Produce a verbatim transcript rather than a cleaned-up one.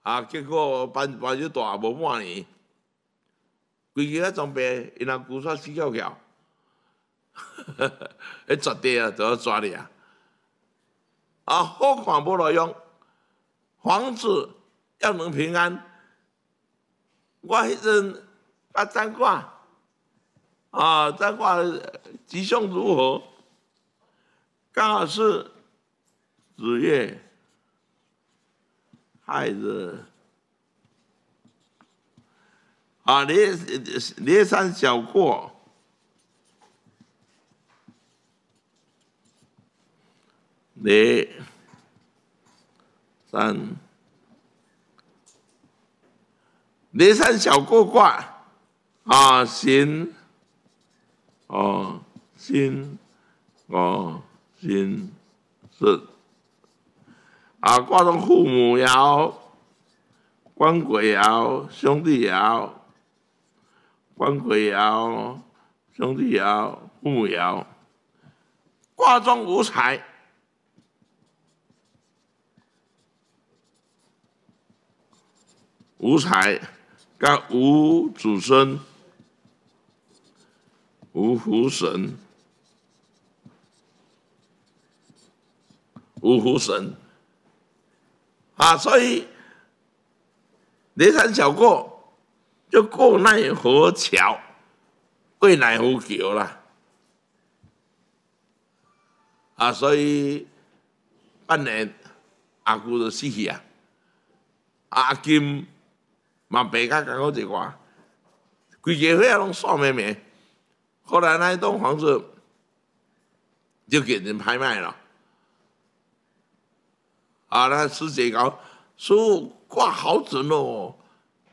啊，结果办办就大无半年，规个装备因阿姑煞死翘翘，迄绝对啊，都要抓你啊！啊，好看无路用，房子要能平安。我迄阵啊，占卦啊，占卦吉凶如何？刚好是子月亥日啊，连连三小过，连三连三小过卦啊，辛哦辛哦辛巳啊，卦中父母爻、官鬼爻、兄弟爻、官鬼爻、兄弟爻、父母爻，卦中无财，无财，甲无子孙，无福神，无福神啊，所以连山小过就过奈何桥，过奈何桥啦。啊，所以半年阿姑就死去啊，阿金嘛白甲艰苦一寡，规个伙仔拢煞咩咩。后来那一栋房子就给人拍卖了，啊，那师姐讲，师傅卦好准哦，